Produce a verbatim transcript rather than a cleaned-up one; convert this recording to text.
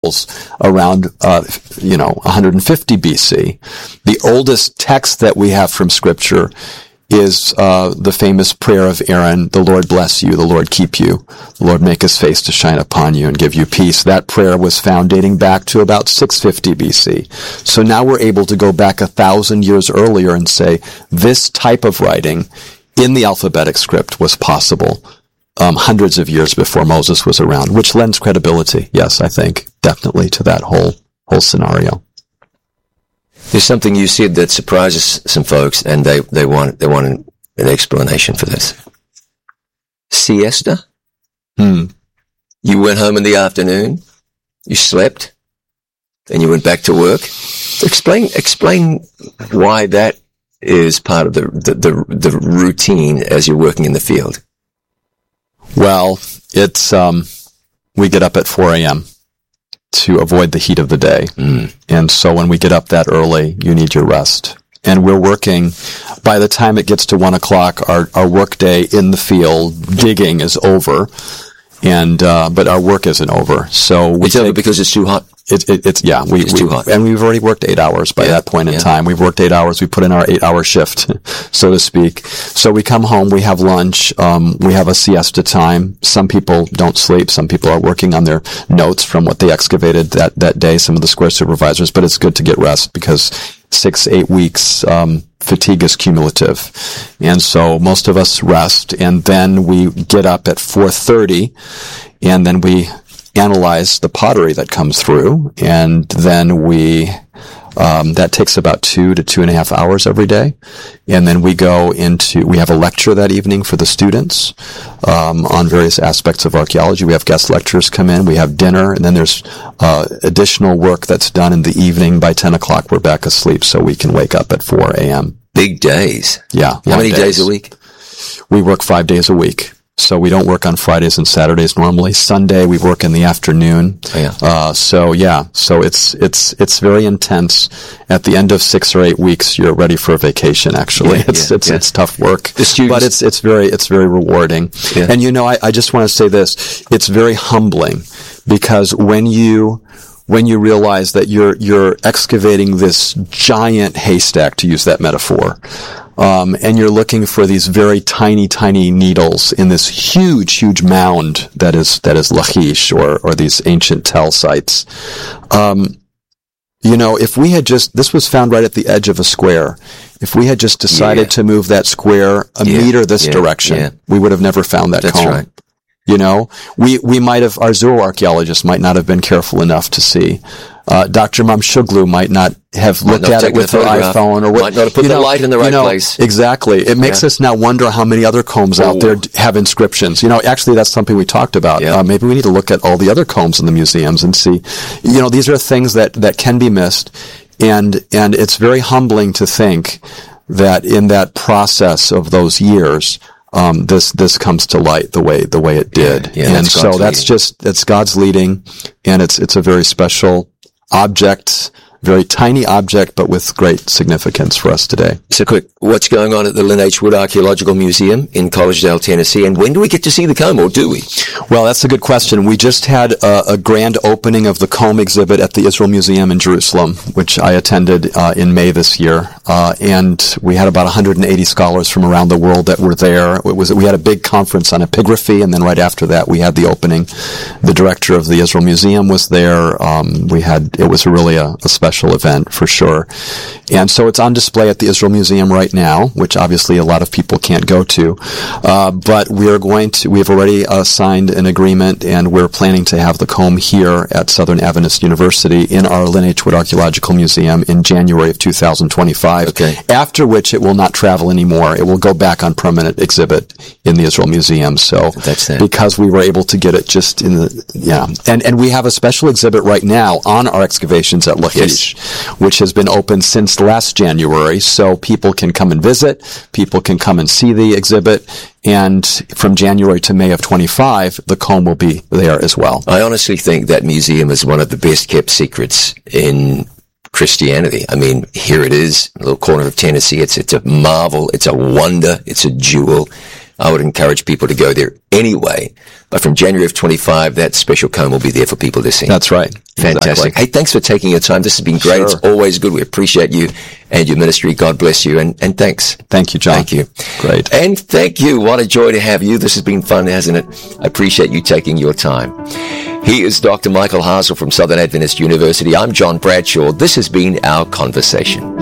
around, uh, you know, one hundred fifty B C. The oldest text that we have from Scripture is uh, the famous prayer of Aaron, "The Lord bless you, the Lord keep you, the Lord make his face to shine upon you and give you peace." That prayer was found dating back to about six fifty B C. So now we're able to go back a thousand years earlier and say this type of writing in the alphabetic script was possible um, hundreds of years before Moses was around, which lends credibility, yes, I think, definitely to that whole whole scenario. There's something you said that surprises some folks, and they, they want they want an, an explanation for this. Siesta? Hmm. You went home in the afternoon, you slept, then you went back to work. Explain explain why that is part of the the, the, the routine as you're working in the field. Well, it's um, we get up at four a.m. to avoid the heat of the day. Mm. And so when we get up that early, you need your rest. And we're working, by the time it gets to one o'clock, our, our work day in the field, digging, is over. And, uh, but our work isn't over. So we It's over because it's too hot. It, it, it's, yeah, we, it's we, too hot. And we've already worked eight hours by yeah. that point in yeah. time. We've worked eight hours. We put in our eight hour shift, so to speak. So we come home, we have lunch, um, we have a siesta time. Some people don't sleep. Some people are working on their notes from what they excavated that, that day, some of the square supervisors, but it's good to get rest because six, eight weeks, um, fatigue is cumulative. And so most of us rest, and then we get up at four thirty, and then we analyze the pottery that comes through, and then we um, that takes about two to two and a half hours every day, and then we go into we have a lecture that evening for the students um, on various aspects of archaeology. We have guest lecturers come in, we have dinner, and then there's uh, additional work that's done in the evening. By ten o'clock we're back asleep so we can wake up at four a.m. Big days. Yeah. How many days. days a week? We work five days a week. So we don't work on Fridays and Saturdays normally. Sunday we work in the afternoon. Oh, yeah. Uh, so yeah, so it's, it's, it's very intense. At the end of six or eight weeks, you're ready for a vacation, actually. Yeah, it's, yeah, it's, yeah. it's tough work. The students, but it's, it's very, it's very rewarding. Yeah. And you know, I, I just want to say this. It's very humbling because when you, when you realize that you're, you're excavating this giant haystack, to use that metaphor, Um, and you're looking for these very tiny, tiny needles in this huge, huge mound that is, that is Lachish or, or these ancient tell sites. Um, you know, if we had just, this was found right at the edge of a square. If we had just decided yeah. to move that square a yeah. meter this yeah. direction, yeah. we would have never found that That's comb. right. You know, we, we might have, our zooarchaeologists might not have been careful enough to see. Uh, Doctor Mamshuglu might not have Might looked not at have it with taken her a photograph. iPhone or what. Might not have put you the know, light in the right you know, place. Exactly. It makes Yeah. us now wonder how many other combs Ooh. out there d- have inscriptions. You know, actually that's something we talked about. Yeah. Uh, maybe we need to look at all the other combs in the museums and see, you know, these are things that, that can be missed. And, and it's very humbling to think that in that process of those years, Um, this, this comes to light the way, the way it did. Yeah, yeah, and that's so God's that's leading. just, it's God's leading, and it's, it's a very special object, very tiny object, but with great significance for us today. So quick, what's going on at the Lynn H. Wood Archaeological Museum in Collegedale, Tennessee, and when do we get to see the comb, or do we? Well, that's a good question. We just had a, a grand opening of the comb exhibit at the Israel Museum in Jerusalem, which I attended uh, in May this year, uh, and we had about one hundred eighty scholars from around the world that were there. It was we had a big conference on epigraphy, and then right after that, we had the opening. The director of the Israel Museum was there. Um, we had it was really a, a special event for sure, and so it's on display at the Israel Museum right now, which obviously a lot of people can't go to. Uh, but we are going to. We have already uh, signed an agreement, and we're planning to have the comb here at Southern Adventist University in our Lynn H. Wood Archaeological Museum in January of two thousand twenty-five. Okay. After which it will not travel anymore. It will go back on permanent exhibit in the Israel Museum. So That's it. because we were able to get it just in the, yeah. And, and we have a special exhibit right now on our excavations at Lachish, Yes. which has been open since last January. So people can come and visit. People can come and see the exhibit. And from January to May of twenty-five, the comb will be there as well. I honestly think that museum is one of the best kept secrets in Christianity. I mean, here it is, a little corner of Tennessee. It's, it's a marvel. It's a wonder. It's a jewel. I would encourage people to go there anyway. But from January of twenty-five, that special comb will be there for people to see. That's right. Fantastic. Exactly. Hey, thanks for taking your time. This has been great. Sure. It's always good. We appreciate you and your ministry. God bless you. And, and thanks. Thank you, John. Thank you. Great. And thank you. What a joy to have you. This has been fun, hasn't it? I appreciate you taking your time. He is Doctor Michael Hasel from Southern Adventist University. I'm John Bradshaw. This has been Our Conversation.